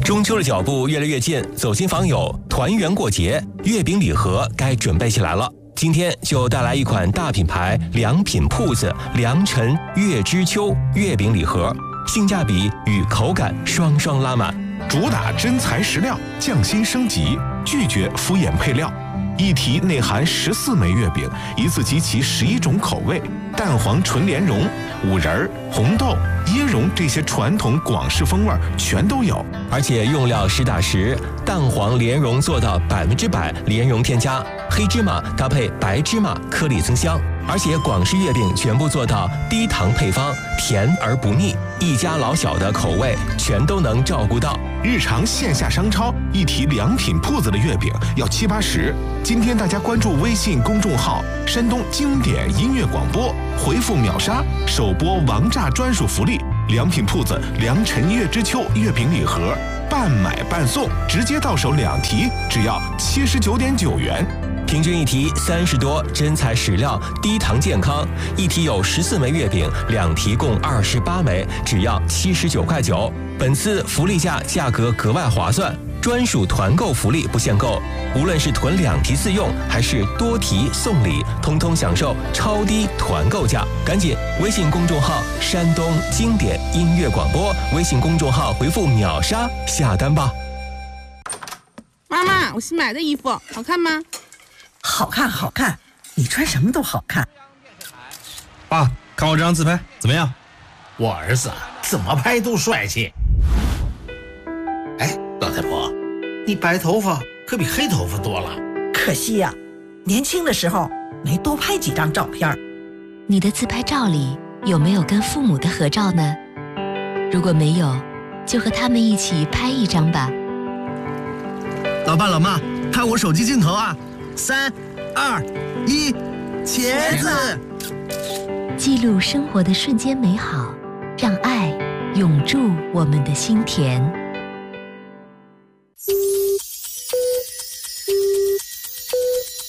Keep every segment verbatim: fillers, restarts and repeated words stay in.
中秋的脚步越来越近，走亲访友、团圆过节，月饼礼盒该准备起来了。今天就带来一款大品牌良品铺子良辰月之秋月饼礼盒，性价比与口感双双拉满， 主打真材实料，匠心升级，拒绝敷衍配料。一提内含十四枚月饼，一次集齐十一种口味，蛋黄纯莲蓉、五仁、红豆、椰蓉这些传统广式风味全都有， 而且用料实打实，蛋黄莲蓉做到百分之百莲蓉添加，黑芝麻搭配白芝麻颗粒增香，而且广式月饼全部做到低糖配方，甜而不腻，一家老小的口味全都能照顾到。 日常线下商超一提良品铺子的月饼要七八十，今天大家关注微信公众号山东经典音乐广播，回复秒杀首播王炸专属福利，良品铺子良辰月之秋月饼礼盒半买半送，直接到手两提只要七十九点九元， 平均一提三十多，真材实料，低糖健康。一提有十四枚月饼，两提共二十八枚，只要七十九块九。本次福利价价格格外划算，专属团购福利不限购，无论是囤两提自用，还是多提送礼，通通享受超低团购价。赶紧微信公众号山东经典音乐广播，微信公众号回复秒杀下单吧。 妈妈，我新买的衣服好看吗？ 好看好看，你穿什么都好看。 爸，看我这张自拍怎么样？ 我儿子怎么拍都帅气。哎，老太婆，你白头发可比黑头发多了。 可惜呀、啊，年轻的时候没多拍几张照片。 你的自拍照里有没有跟父母的合照呢？如果没有，就和他们一起拍一张吧。 老爸老妈，看我手机镜头啊！三、二、一，茄子！ 记录生活的瞬间美好，让爱永驻我们的心田。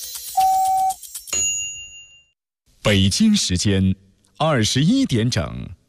北京时间二十一点整。